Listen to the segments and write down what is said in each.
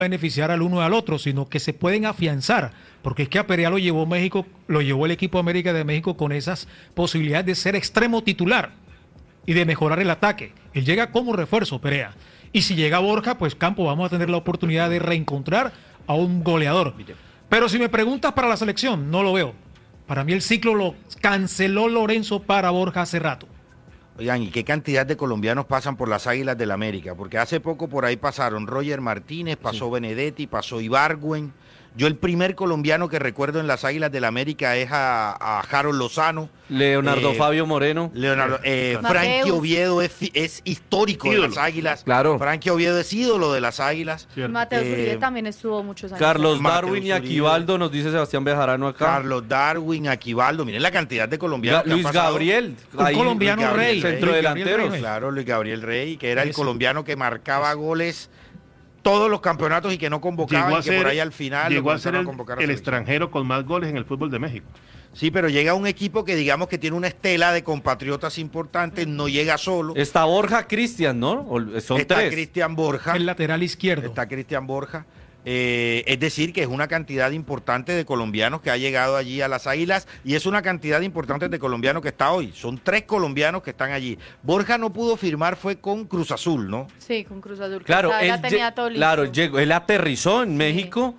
beneficiar al uno y al otro, sino que se pueden afianzar, porque es que a Perea lo llevó México, lo llevó el equipo América de México con esas posibilidades de ser extremo titular y de mejorar el ataque. Él llega como refuerzo, Perea. Y si llega Borja, pues Campo, vamos a tener la oportunidad de reencontrar a un goleador. Pero si me preguntas para la selección, no lo veo. Para mí el ciclo lo canceló Lorenzo para Borja hace rato. Oigan, ¿y qué cantidad de colombianos pasan por las Águilas del América? Porque hace poco por ahí pasaron Roger Martínez, pasó Benedetti, pasó Ibargüen. Yo el primer colombiano que recuerdo en las Águilas del América es a Harold Lozano. Leonardo Fabio Moreno. Frankie Oviedo es histórico de las Águilas. Claro. Frankie Oviedo es ídolo de las Águilas. Mateo Zuribe también estuvo muchos años. Carlos Darwin y Aquivaldo, nos dice Sebastián Bejarano acá. Carlos Darwin, Aquivaldo. Miren la cantidad de colombianos Luis Gabriel. Un colombiano rey. Centrodelanteros. Claro, Luis Gabriel Rey, que era el colombiano que marcaba goles todos los campeonatos y que no convocaba, y que por ahí al final llegó a ser el extranjero con más goles en el fútbol de México. Sí, pero llega un equipo que digamos que tiene una estela de compatriotas importantes, no llega solo. Está Borja Cristian, ¿no? Son está tres. Cristian Borja. El lateral izquierdo. Está Cristian Borja. Es decir, que es una cantidad importante de colombianos que ha llegado allí a las Águilas, y es una cantidad importante de colombianos que está hoy. Son 3 colombianos que están allí. Borja no pudo firmar, fue con Cruz Azul, ¿no? Sí, con Cruz Azul. Claro, tenía todo listo. Claro, él aterrizó en México,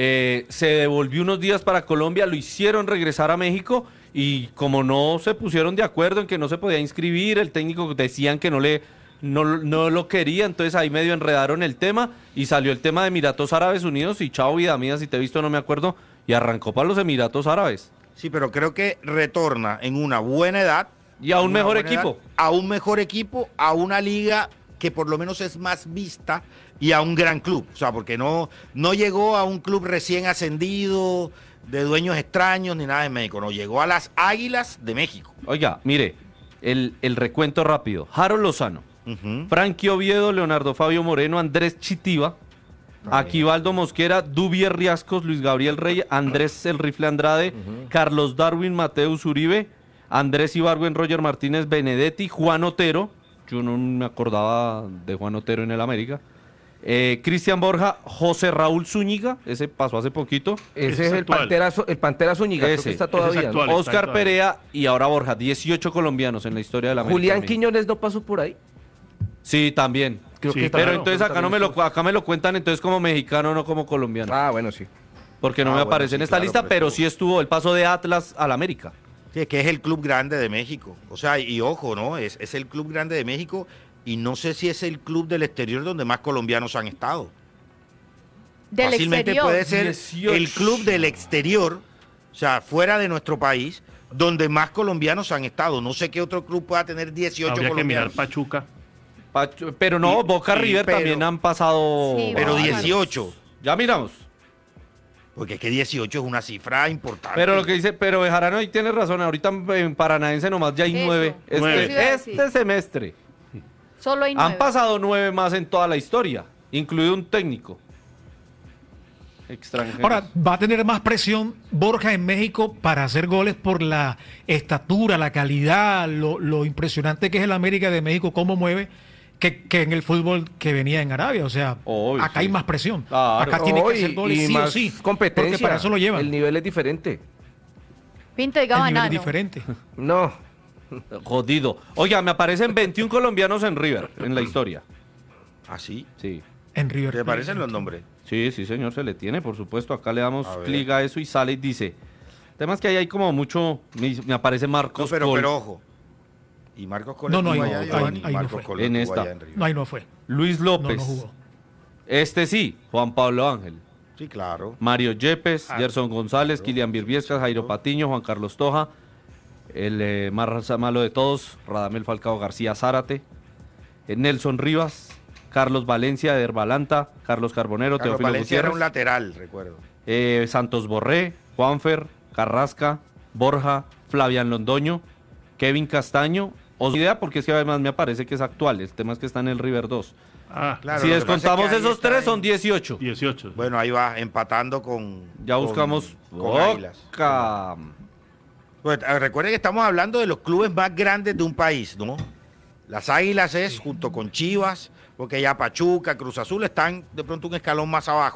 se devolvió unos días para Colombia, lo hicieron regresar a México, y como no se pusieron de acuerdo en que no se podía inscribir, el técnico decían que no lo quería, entonces ahí medio enredaron el tema y salió el tema de Emiratos Árabes Unidos y chao vida mía, si te he visto no me acuerdo, y arrancó para los Emiratos Árabes. Sí, pero creo que retorna en una buena edad. Y a un mejor equipo. A un mejor equipo, a una liga que por lo menos es más vista y a un gran club. O sea, porque no llegó a un club recién ascendido, de dueños extraños ni nada de México, no, llegó a las Águilas de México. Oiga, mire, el recuento rápido. Harold Lozano. Frankie Oviedo, Leonardo Fabio Moreno, Andrés Chitiva, Aquivaldo Mosquera, Dubier Riascos, Luis Gabriel Rey, Andrés El Rifle Andrade, Carlos Darwin, Mateus Uribe, Andrés Ibargüen, Roger Martínez, Benedetti, Juan Otero, yo no me acordaba de Juan Otero en el América, Cristian Borja, José Raúl Zúñiga, ese pasó hace poquito. Ese es el Pantera Zúñiga, ese, creo que está todavía. Es actual, Oscar Perea y ahora Borja, 18 colombianos en la historia de la América. Julián Quiñones no pasó por ahí. Sí, también. Creo que pero entonces acá me lo cuentan entonces como mexicano, no como colombiano. Ah, bueno, sí. Porque no me aparece en esta lista, pero sí estuvo el paso de Atlas al América. Sí, es que es el club grande de México. O sea, y ojo, ¿no? Es el club grande de México, y no sé si es el club del exterior donde más colombianos han estado. Del Fácilmente exterior. puede ser 18. el club del exterior, o sea, fuera de nuestro país, donde más colombianos han estado. No sé qué otro club pueda tener 18 Habría colombianos. que mirar Pachuca. Pero no, Boca River pero, también han pasado. Sí, pero varios. 18. Ya miramos. Porque es que 18 es una cifra importante. Pero lo que dice, pero Bejarano ahí tiene razón. Ahorita en Paranaense nomás ya hay Eso, 9. Este semestre. Solo hay 9. Han pasado 9 más en toda la historia, incluido un técnico extranjero. Ahora, va a tener más presión Borja en México para hacer goles por la estatura, la calidad, lo impresionante que es el América de México, cómo mueve, que en el fútbol que venía en Arabia. O sea, Obvio, acá hay más presión. Claro. Acá tiene que hacer goles y sí más o sí. competencia. Porque para eso lo llevan. El nivel es diferente. Pinto y El nivel es Gabanano. diferente. No. Jodido. Oiga, me aparecen 21 colombianos en River, en la historia. ¿Ah, sí? Sí. En River ¿Te Plate. parecen los nombres? Sí, señor, se le tiene, por supuesto. Acá le damos A ver. clic a eso y sale y dice. Temas que ahí hay como mucho. Me aparece Marcos No, Col. pero ojo. Y Marcos Col No, estuvo ahí allá, no, Giovanni. ahí no Marcos fue. Col En estuvo esta. allá en River. No, ahí no fue. Luis No, López. no jugó. Este sí, Juan Pablo Ángel. Sí, claro. Mario Yepes, Ah, Gerson González, claro, Kilian Birbiescas, Jairo Patiño, Juan Carlos Toja, el más malo de todos, Radamel Falcao García Zárate, Nelson Rivas, Carlos Valencia, Eder Balanta, Carlos Carbonero, Carlos Teófilo Valencia era un Gutiérrez, lateral, recuerdo. Santos Borré, Juanfer, Carrasca, Borja, Flavián Londoño, Kevin Castaño, idea porque es que además me aparece que es actual, el tema es que está en el River 2. Ah, Claro, Si lo que pasa descontamos es que ahí esos está tres en- son 18. 18. Bueno, ahí va, empatando con... Ya buscamos con Águilas. Boca. Pues, recuerden que estamos hablando de los clubes más grandes de un país, ¿no? Las Águilas es, junto con Chivas, porque ya Pachuca, Cruz Azul están de pronto un escalón más abajo.